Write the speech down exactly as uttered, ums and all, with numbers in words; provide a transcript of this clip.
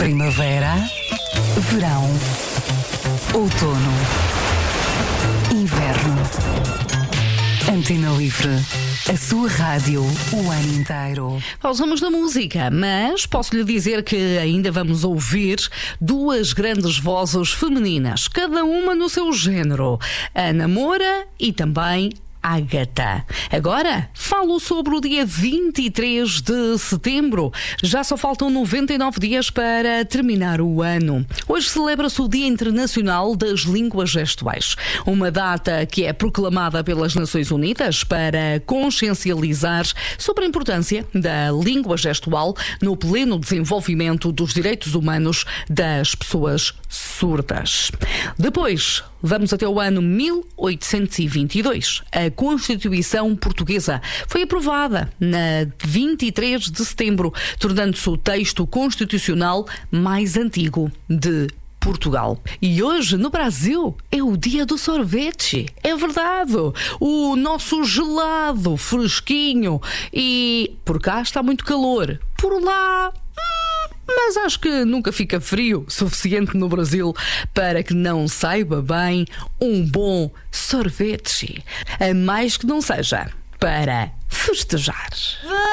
Primavera, verão, outono, inverno. Antena Livre, a sua rádio o ano inteiro. Pausamos na música, mas posso-lhe dizer que ainda vamos ouvir duas grandes vozes femininas, cada uma no seu género, Ana Moura e também Ágata. Agora falo sobre o dia vinte e três de setembro. Já só faltam noventa e nove dias para terminar o ano. Hoje celebra-se o Dia Internacional das Línguas Gestuais, uma data que é proclamada pelas Nações Unidas para consciencializar sobre a importância da língua gestual no pleno desenvolvimento dos direitos humanos das pessoas surdas. Depois, vamos até o ano mil oitocentos e vinte e dois. A Constituição Portuguesa foi aprovada na vinte e três de setembro, tornando-se o texto constitucional mais antigo de Portugal. E hoje, no Brasil, é o dia do sorvete. É verdade. O nosso gelado, fresquinho. E por cá está muito calor. Por lá... mas acho que nunca fica frio suficiente no Brasil para que não saiba bem um bom sorvete. A mais que não seja para festejar.